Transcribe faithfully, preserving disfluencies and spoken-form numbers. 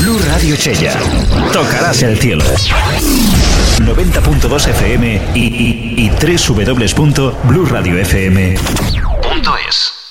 Blue Radio Chella. Tocarás el cielo. noventa punto dos F M y, y, y doble u doble u doble u punto blue radio f m punto es.